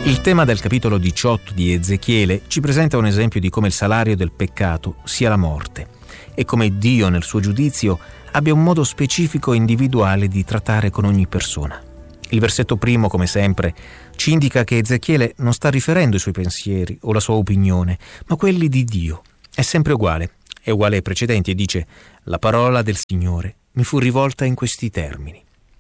Il tema del capitolo 18 di Ezechiele ci presenta un esempio di come il salario del peccato sia la morte e come Dio nel suo giudizio abbia un modo specifico e individuale di trattare con ogni persona. Il versetto primo, come sempre, ci indica che Ezechiele non sta riferendo i suoi pensieri o la sua opinione, ma quelli di Dio. È sempre uguale, è uguale ai precedenti e dice: «La parola del Signore mi fu rivolta in questi termini».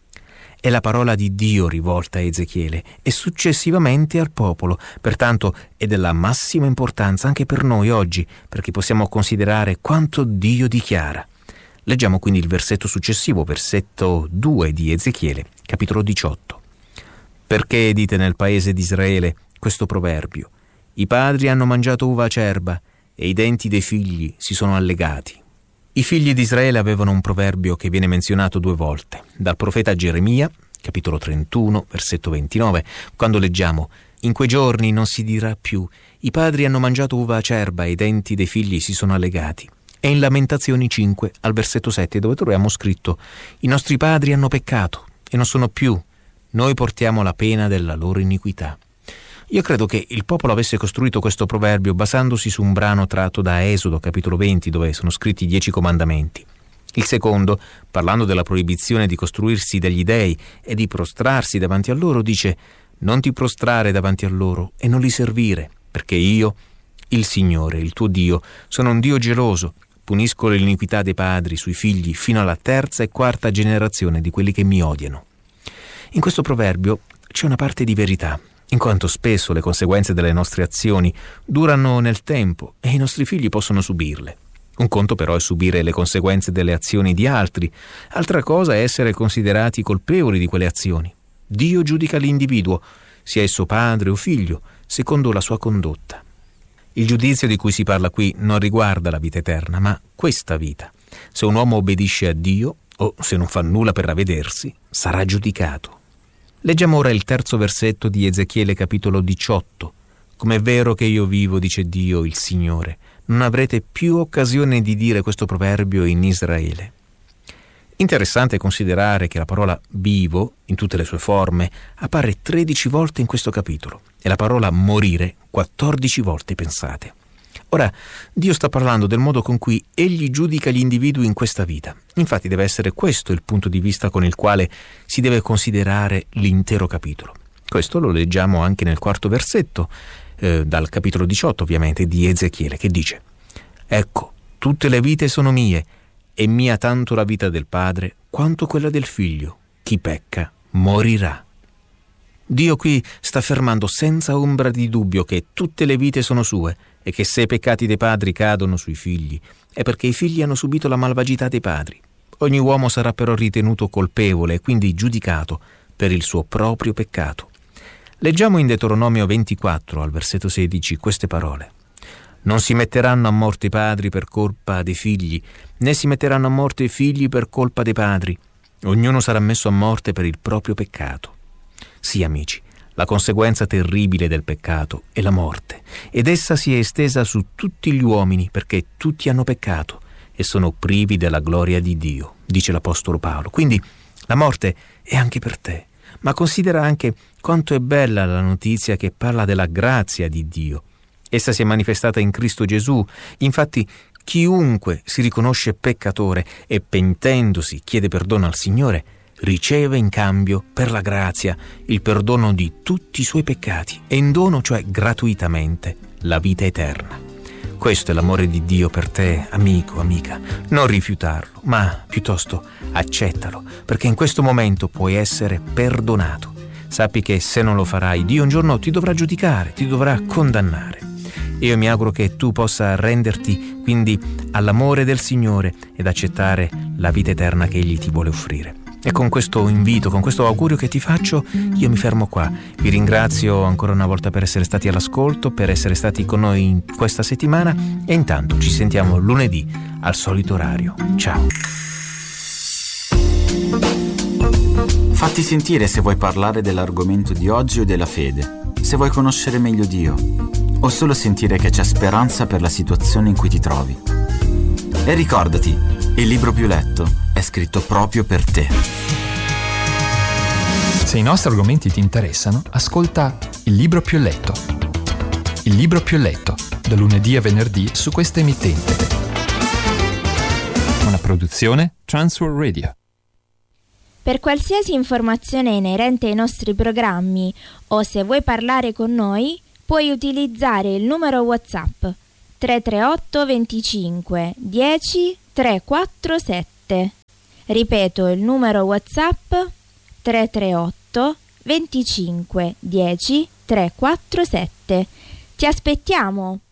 È la parola di Dio rivolta a Ezechiele e successivamente al popolo, pertanto è della massima importanza anche per noi oggi, perché possiamo considerare quanto Dio dichiara. Leggiamo quindi il versetto successivo, versetto 2 di Ezechiele, capitolo 18. «Perché dite nel paese di Israele questo proverbio? I padri hanno mangiato uva acerba e i denti dei figli si sono allegati». I figli di Israele avevano un proverbio che viene menzionato 2 volte, dal profeta Geremia, capitolo 31, versetto 29, quando leggiamo: «In quei giorni non si dirà più, i padri hanno mangiato uva acerba e i denti dei figli si sono allegati». E in Lamentazioni 5, al versetto 7, dove troviamo scritto: «I nostri padri hanno peccato e non sono più, noi portiamo la pena della loro iniquità». Io credo che il popolo avesse costruito questo proverbio basandosi su un brano tratto da Esodo, capitolo 20, dove sono scritti i 10 comandamenti. Il secondo, parlando della proibizione di costruirsi degli dei e di prostrarsi davanti a loro, dice: «Non ti prostrare davanti a loro e non li servire, perché io, il Signore, il tuo Dio, sono un Dio geloso, punisco l'iniquità dei padri sui figli fino alla 3ª e 4ª generazione di quelli che mi odiano». In questo proverbio c'è una parte di verità, in quanto spesso le conseguenze delle nostre azioni durano nel tempo e i nostri figli possono subirle. Un conto però è subire le conseguenze delle azioni di altri, altra cosa è essere considerati colpevoli di quelle azioni. Dio giudica l'individuo, sia esso padre o figlio, secondo la sua condotta. Il giudizio di cui si parla qui non riguarda la vita eterna, ma questa vita. Se un uomo obbedisce a Dio, o se non fa nulla per ravvedersi, sarà giudicato. Leggiamo ora il 3° versetto di Ezechiele capitolo 18. «Com'è vero che io vivo, dice Dio, il Signore, non avrete più occasione di dire questo proverbio in Israele». Interessante considerare che la parola vivo, in tutte le sue forme, appare 13 volte in questo capitolo e la parola morire 14 volte, pensate. Ora, Dio sta parlando del modo con cui Egli giudica gli individui in questa vita. Infatti deve essere questo il punto di vista con il quale si deve considerare l'intero capitolo. Questo lo leggiamo anche nel 4° versetto, dal capitolo 18 ovviamente, di Ezechiele, che dice: «Ecco, tutte le vite sono mie, e mia tanto la vita del padre quanto quella del figlio. Chi pecca morirà». Dio qui sta affermando senza ombra di dubbio che tutte le vite sono sue e che se i peccati dei padri cadono sui figli è perché i figli hanno subito la malvagità dei padri. Ogni uomo sarà però ritenuto colpevole e quindi giudicato per il suo proprio peccato. Leggiamo in Deuteronomio 24, al versetto 16, queste parole: «Non si metteranno a morte i padri per colpa dei figli, né si metteranno a morte i figli per colpa dei padri. Ognuno sarà messo a morte per il proprio peccato». Sì, amici, la conseguenza terribile del peccato è la morte, ed essa si è estesa su tutti gli uomini perché tutti hanno peccato e sono privi della gloria di Dio, dice l'Apostolo Paolo. Quindi la morte è anche per te, ma considera anche quanto è bella la notizia che parla della grazia di Dio. Essa si è manifestata in Cristo Gesù. Infatti chiunque si riconosce peccatore e pentendosi chiede perdono al Signore, riceve in cambio per la grazia il perdono di tutti i suoi peccati e in dono, cioè gratuitamente, la vita eterna. Questo è l'amore di Dio per te, amico, amica. Non rifiutarlo, ma piuttosto accettalo, perché in questo momento puoi essere perdonato. Sappi che se non lo farai, Dio un giorno ti dovrà giudicare, ti dovrà condannare. Io mi auguro che tu possa renderti quindi all'amore del Signore ed accettare la vita eterna che Egli ti vuole offrire. E con questo invito, con questo augurio che ti faccio, io mi fermo qua. Vi ringrazio ancora una volta per essere stati all'ascolto, per essere stati con noi in questa settimana e intanto ci sentiamo lunedì al solito orario. Ciao. Fatti sentire se vuoi parlare dell'argomento di oggi o della fede, se vuoi conoscere meglio Dio, o solo sentire che c'è speranza per la situazione in cui ti trovi. E ricordati, il libro più letto è scritto proprio per te. Se i nostri argomenti ti interessano, ascolta Il libro più letto. Il libro più letto, da lunedì a venerdì su questa emittente. Una produzione Transworld Radio. Per qualsiasi informazione inerente ai nostri programmi o se vuoi parlare con noi, puoi utilizzare il numero WhatsApp 338 25 10 347. Ripeto il numero WhatsApp 338 25 10 347. Ti aspettiamo!